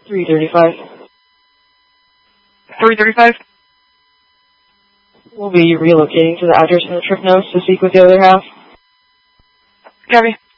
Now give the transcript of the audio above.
335. 335? We'll be relocating to the address in the trip notes to speak with the other half. Copy.